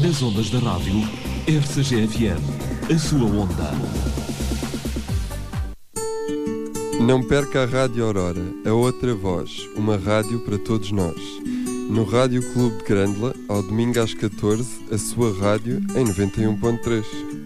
nas ondas da rádio RCG-FM, a sua onda. Não perca a Rádio Aurora, a outra voz, uma rádio para todos nós. No Rádio Clube de Grândola, ao domingo às 14, a sua rádio em 91.3.